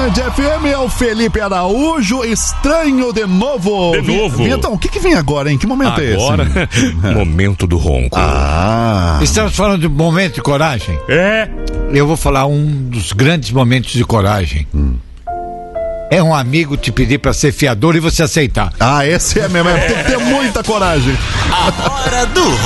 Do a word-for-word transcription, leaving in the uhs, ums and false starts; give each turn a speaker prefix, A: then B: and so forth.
A: Band F M, é o Felipe Araújo, estranho de novo.
B: De novo.
A: Então, o que que vem agora, hein? Que momento
B: agora,
A: é esse?
B: Momento do ronco.
A: Ah.
C: Estamos falando de momento de coragem?
B: É.
C: Eu vou falar um dos grandes momentos de coragem. Hum. É um amigo te pedir pra ser fiador e você aceitar.
A: Ah, esse é mesmo. É. Tem que ter muita coragem.
D: A hora do